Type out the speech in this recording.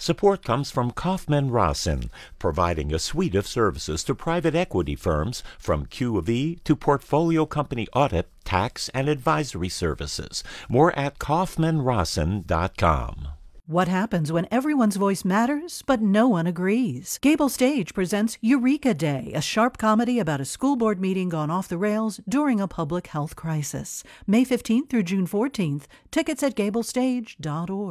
Support comes from Kaufman Rossin, providing a suite of services to private equity firms from Q of E to portfolio company audit, tax, and advisory services. More at kaufmanrossin.com. What happens when everyone's voice matters, but no one agrees? Gable Stage presents Eureka Day, a sharp comedy about a school board meeting gone off the rails during a public health crisis. May 15th through June 14th. Tickets at gablestage.org.